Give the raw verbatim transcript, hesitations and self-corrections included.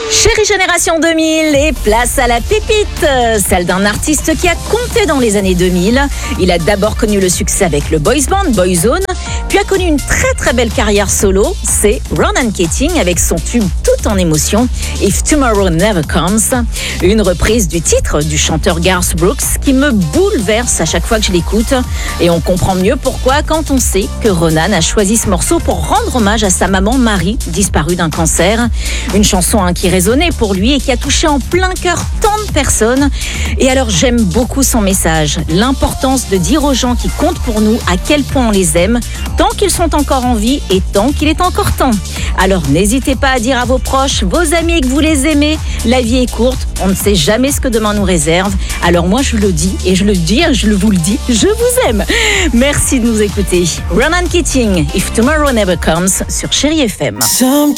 Chérie Génération deux mille et place à la pépite, celle d'un artiste qui a compté dans les années deux mille. Il a d'abord connu le succès avec le boys band Boyzone, puis a connu une très très belle carrière solo. C'est Ronan Keating avec son tube tout en émotion, If Tomorrow Never Comes, une reprise du titre du chanteur Garth Brooks qui me bouleverse à chaque fois que je l'écoute. Et on comprend mieux pourquoi quand on sait que Ronan a choisi ce morceau pour rendre hommage à sa maman Marie, disparue d'un cancer. Une chanson hein, qui résonnait pour lui et qui a touché en plein cœur tant de personnes. Et alors j'aime beaucoup son message, l'importance de dire aux gens qui comptent pour nous à quel point on les aime, tant qu'ils sont encore en vie et tant qu'il est encore temps. Alors n'hésitez pas à dire à vos proches, vos amis que vous les aimez, la vie est courte, on ne sait jamais ce que demain nous réserve. Alors moi je le dis et je le dis, je vous le dis, je vous aime. Merci de nous écouter. Ronan Keating, If Tomorrow Never Comes sur Chérie F M.